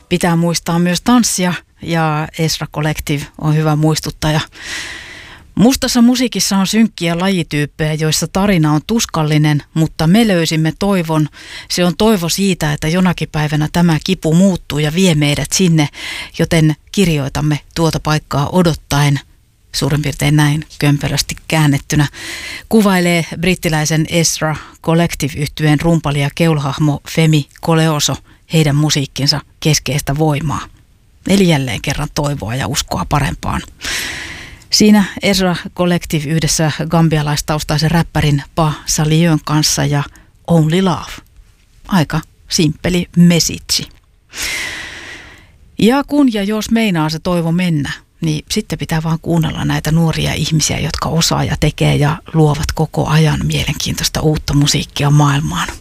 Pitää muistaa myös tanssia ja Ezra Collective on hyvä muistuttaja. Mustassa musiikissa on synkkiä lajityyppejä, joissa tarina on tuskallinen, mutta me löysimme toivon. Se on toivo siitä, että jonakin päivänä tämä kipu muuttuu ja vie meidät sinne, joten kirjoitamme tuota paikkaa odottaen. Suurin piirtein näin kömpelösti käännettynä kuvailee brittiläisen Ezra Collective-yhtyeen rumpali ja keulahahmo Femi Koleoso heidän musiikkinsa keskeistä voimaa. Eli jälleen kerran toivoa ja uskoa parempaan. Siinä Ezra Collective yhdessä gambialaistaustaisen räppärin Pa Saliön kanssa ja Only Love. Aika simppeli message. Ja kun ja jos meinaa se toivo mennä, niin sitten pitää vaan kuunnella näitä nuoria ihmisiä, jotka osaa ja tekee ja luovat koko ajan mielenkiintoista uutta musiikkia maailmaan.